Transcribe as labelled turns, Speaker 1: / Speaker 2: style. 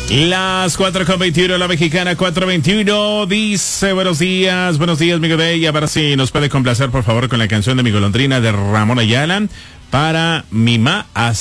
Speaker 1: Las 4:21, la mexicana 4:21, dice buenos días, mi Godey. A ver si nos puede complacer, por favor, con la canción de Mi Golondrina de Ramón Ayala para Mima.